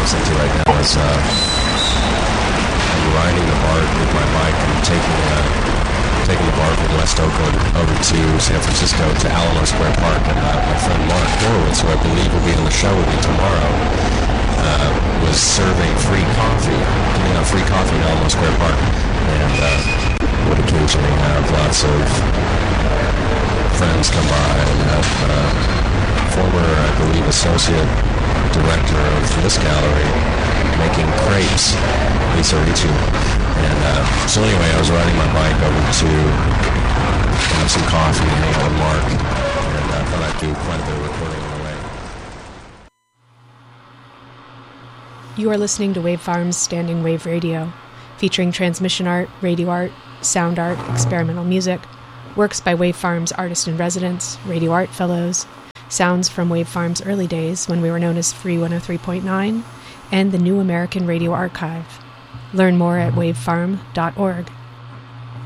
listening to right now is I'm riding the BART with my bike and taking the BART from West Oakland over to San Francisco to Alamo Square Park. And my friend Mark Horowitz, who I believe will be on the show with me tomorrow, was serving free coffee, giving out free coffee in Alamo Square Park. And would occasionally have lots of friends come by and have former, I believe, associate director of this gallery making crepes, Lisa Ricci. And so anyway, I was riding my bike over to have some coffee and hang out with Mark, and I thought I'd do quite a bit of recording on the way. You are listening to Wave Farm's Standing Wave Radio, featuring transmission art, radio art, sound art, experimental music, works by Wave Farm's artist-in-residence, radio art fellows, sounds from Wave Farm's early days when we were known as Free 103.9, and the New American Radio Archive. Learn more at wavefarm.org.